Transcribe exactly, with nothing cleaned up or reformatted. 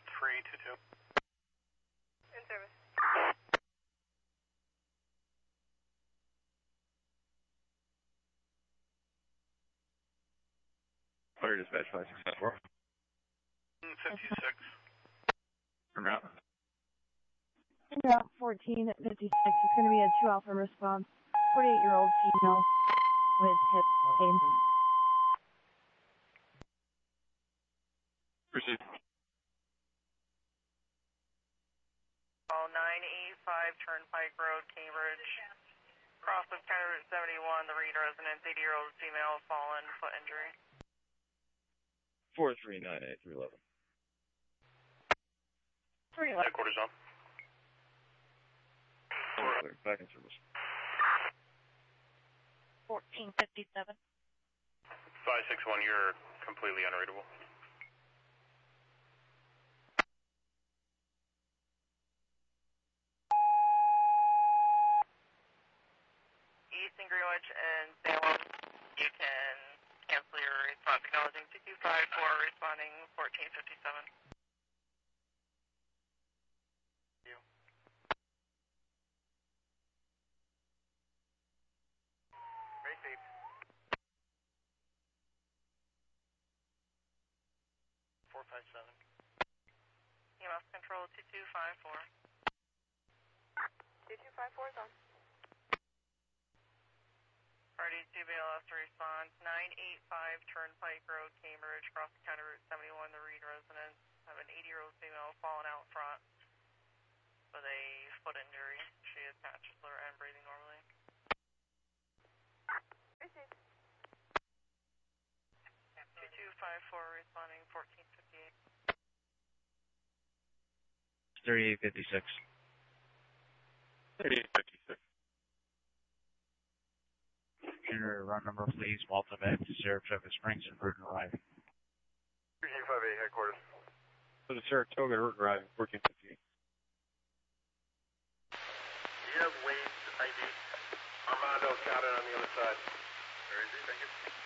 three two two. In service. Fire dispatch five six four. fifty-six. En route. En route fourteen fifty-six. It's going to be a two alpha response. forty-eight-year-old female with hip pain. Proceed. Call nine eight five Turnpike Road, Cambridge. Cross of County Route seventy-one, the Reed residence, eighty-year-old female, fallen, foot injury. four three nine eight three eleven. three eleven. Headquarters on. Back in service. fourteen fifty-seven. five six one, you're completely unreadable. Eastern Greenwich and Salem, you can cancel your response acknowledging two two five four, responding fourteen fifty-seven. You. Very safe. four five seven. E M S control two two five four. two two five four is on. Party two B L S to respond. nine eight five Turnpike Road, Cambridge, cross County Route seventy-one, the Reed residence. Have an eighty-year-old female fallen out front with a foot injury. She is conscious and breathing normally. two two five four responding fourteen fifty-eight. thirty-eight fifty-six. thirty-eight fifty-six. Generator run number, please. Malta back to Saratoga Springs and Route and Arrive. three G five eight, headquarters. To the Saratoga Route and Arrive, fourteen fifty-eight. You have Wade's I D. Armando, counted on the other side. Where is he? Thank you.